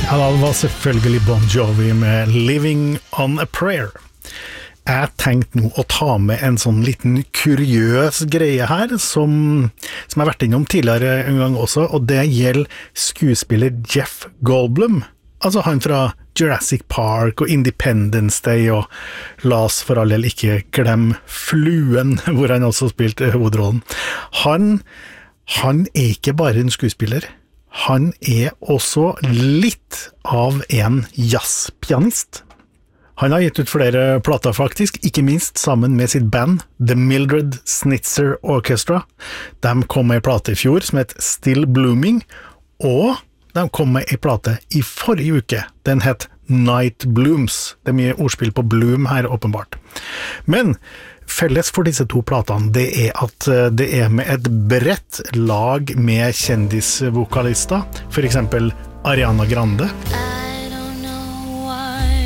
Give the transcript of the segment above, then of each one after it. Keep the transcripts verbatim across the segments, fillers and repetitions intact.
Ja, det var selvfølgelig Bon Jovi med Living on a Prayer. Jeg tenkte nå å ta med en sånn liten kuriøs greie her, som, som jeg har vært innom tidligere en gang også, og det gjelder skuespiller Jeff Goldblum. Altså han fra Jurassic Park og Independence Day, og la oss for all del ikke glemme Fluen, hvor han også spilte hovedrollen. Han, han er ikke bare en skuespiller. Han er også litt av en jazzpianist. Han har gitt ut flere plater faktisk, ikke minst sammen med sitt band The Mildred Snitzer Orchestra. De kom med en plate i fjor som het Still Blooming, og de kom med en plate i forrige uke. Den het Night Blooms. Det er mye ordspill på Bloom her, åpenbart. Men felles for disse to platene, det er at det er med et bredt lag med kjendisvokalister, for eksempel Ariana Grande. I don't know why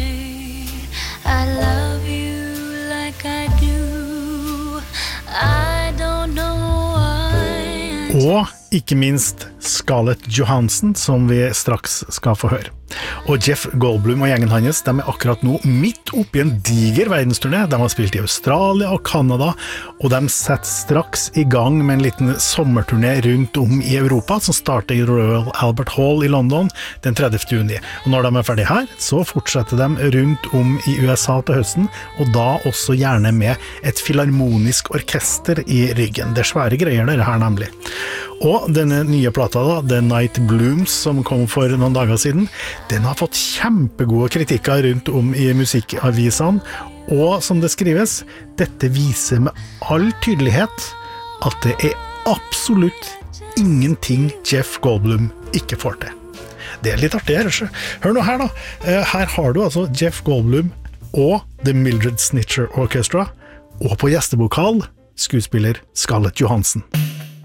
I love you like I do. I don't know why. Og ikke minst Scarlett Johansson, som vi straks skal få høre. Og Jeff Goldblum og gjengen hans, de er akkurat nå midt oppe i en diger verdensturné. De har spilt i Australia og Kanada, og de setter straks i gang med en liten sommerturné rundt om i Europa, som starter i Royal Albert Hall i London den tredivte juni. Og når de er ferdige her, så fortsetter de rundt om i U S A til høsten, og da også gjerne med et filharmonisk orkester i ryggen. Det er svære greier det her nemlig. Og denne nye plata da, The Night Blooms, som kom for noen dager siden, den har fått kjempegode kritikker rundt om i musikkavisene, og som det skrives, dette viser med all tydelighet at det er absolutt ingenting Jeff Goldblum ikke får til. Det er litt artig her, ikke? Hør nå her da, her har du altså Jeff Goldblum og The Mildred Snitzer Orchestra, og på gjestebokal skuespiller Scarlett Johansson.